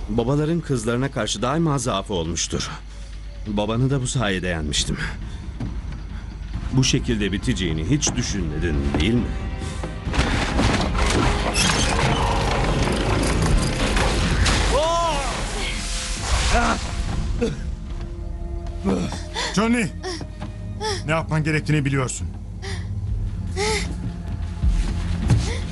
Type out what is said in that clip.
Babaların kızlarına karşı daima zaafı olmuştur. Babanı da bu sayede yenmiştim. Bu şekilde biteceğini hiç düşünmedin, değil mi? Johnny! Ne yapman gerektiğini biliyorsun.